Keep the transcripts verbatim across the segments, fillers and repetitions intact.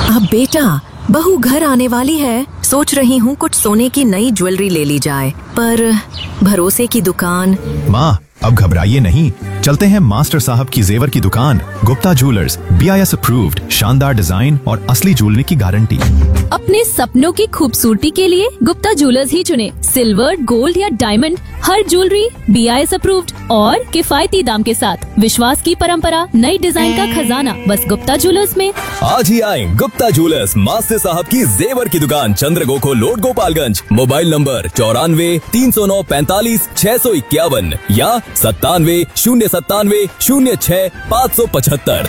अब बेटा, बहू घर आने वाली है, सोच रही हूँ कुछ सोने की नई ज्वेलरी ले ली जाए, पर भरोसे की दुकान। माँ, अब घबराइए नहीं, चलते हैं मास्टर साहब की जेवर की दुकान, Gupta jewellers, B I S approved, शानदार डिजाइन और असली ज्वेलरी की गारंटी। अपने सपनों की खूबसूरती के लिए गुप्ता ज्वेलर्स ही चुने। सिल्वर, गोल्ड या diamond, her jewellery B I S approved और किफायती दाम के साथ। विश्वास की परंपरा, नई डिजाइन का खजाना, बस गुप्ता ज्वेलर्स में। आज ही आए गुप्ता ज्वेलर्स, मास्टर साहब की जेवर की दुकान, चंद्रगोखो रोड, गोपालगंज। मोबाइल नंबर चौरानवे तीन सौ नौ पैंतालीस छह सौ इक्यावन या सत्तानवे शून्य सत्तानवे शून्य छह पाँच सौ पचहत्तर।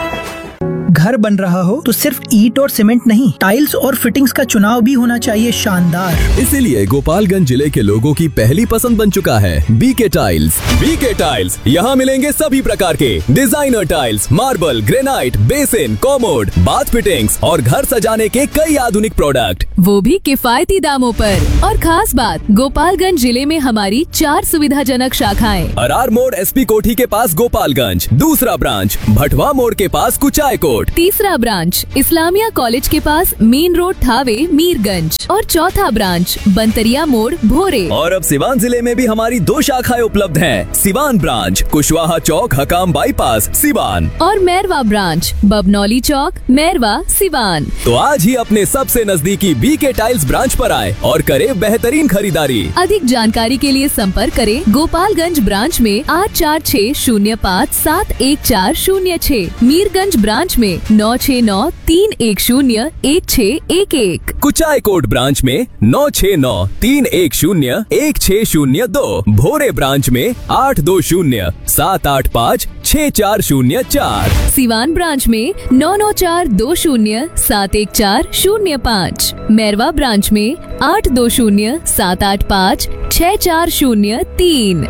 घर बन रहा हो तो सिर्फ ईंट और सीमेंट नहीं, टाइल्स और फिटिंग्स का चुनाव भी होना चाहिए शानदार। इसीलिए गोपालगंज जिले के लोगों की पहली पसंद बन चुका है बीके टाइल्स। बीके टाइल्स, यहाँ मिलेंगे सभी प्रकार के designer tiles, marble, granite, basin, commode, bath fittings और घर सजाने के कई आधुनिक प्रोडक्ट, वो भी किफायती दामों पर। और खास बात, गोपालगंज जिले में हमारी चार सुविधाजनक शाखाएं। अरार मोड़ एसपी कोठी के पास गोपालगंज, दूसरा ब्रांच भटवा मोड़ के पास कुचाय कोट, तीसरा ब्रांच इस्लामिया कॉलेज के पास मेन रोड थावे मीरगंज और चौथा ब्रांच बंतरिया मोड़ भोरे। और अब सिवान जिले में भी हमारी दो शाखाएं उपलब्ध हैं। सिवान ब्रांच कुशवाहा चौक हकाम बाईपास सिवान और मैरवा ब्रांच बबनौली चौक मैरवा सिवान। तो आज ही अपने सबसे नजदीकी बीके टाइल्स ब्रांच पर आए और करे बेहतरीन खरीदारी। अधिक जानकारी के लिए संपर्क करें गोपालगंज ब्रांच में आठ चार छह शून्य पाँच सात एक चार शून्य छह, मीरगंज ब्रांच में नौ छह नौ तीन एक शून्य एक छह एक एक, कुचाय कोट ब्रांच में नौ छह नौ तीन एक शून्य एक छह शून्य दो, भोरे ब्रांच में आठ दो शून्य सात आठ पाँच छह चार शून्य चार, सिवान ब्रांच में नौ नौ चार दो शून्य सात एक चार शून्य पाँच, मैरवा ब्रांच में आठ दो शून्य सात आठ पाँच छह चार शून्य तीन।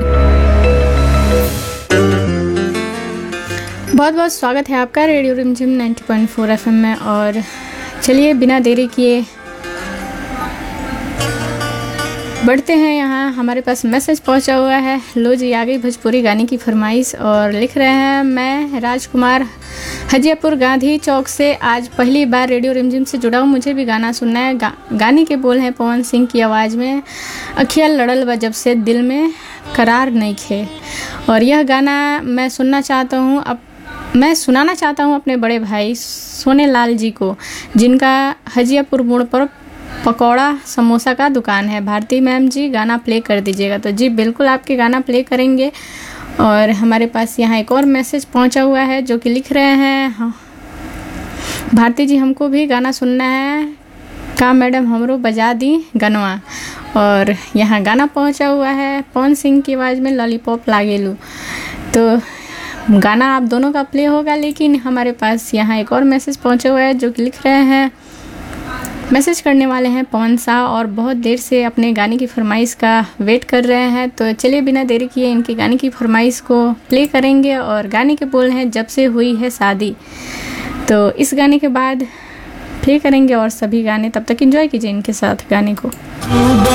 बहुत बहुत स्वागत है आपका रेडियो रिमझिम नब्बे पॉइंट चार एफएम में। और चलिए बिना देरी किए बढ़ते हैं। यहाँ हमारे पास मैसेज पहुँचा हुआ है। लो जी, आ गई भोजपुरी गाने की फरमाइश। और लिख रहे हैं, मैं राजकुमार हजियापुर गांधी चौक से आज पहली बार रेडियो रिमझिम से जुड़ा हूँ। मुझे भी गाना सुनना है। गा, गाने के बोल हैं पवन सिंह की आवाज़ में, अखिया लड़ल व जब से दिल में करार नहीं खे। और यह गाना मैं सुनना चाहता हूँ अब मैं सुनाना चाहता हूँ अपने बड़े भाई सोने लाल जी को, जिनका हजियापुर मोड़ पर पकौड़ा समोसा का दुकान है। भारती मैम जी, गाना प्ले कर दीजिएगा। तो जी बिल्कुल आपके गाना प्ले करेंगे। और हमारे पास यहाँ एक और मैसेज पहुँचा हुआ है जो कि लिख रहे हैं, हाँ भारती जी हमको भी गाना सुनना है, का मैडम हमरो बजा दी गनवा। और यहाँ गाना पहुँचा हुआ है पवन सिंह की आवाज़ में, लॉलीपॉप लागेलू। तो गाना आप दोनों का प्ले होगा, लेकिन हमारे पास यहाँ एक और मैसेज पहुँचा हुआ है जो कि लिख रहे हैं, मैसेज करने वाले हैं पवन शाह और बहुत देर से अपने गाने की फरमाइश का वेट कर रहे हैं। तो चलिए बिना देरी किए इनकी गाने की फरमाइश को प्ले करेंगे। और गाने के बोल हैं, जब से हुई है शादी। तो इस गाने के बाद प्ले करेंगे और सभी गाने, तब तक एंजॉय कीजिए इनके साथ गाने को।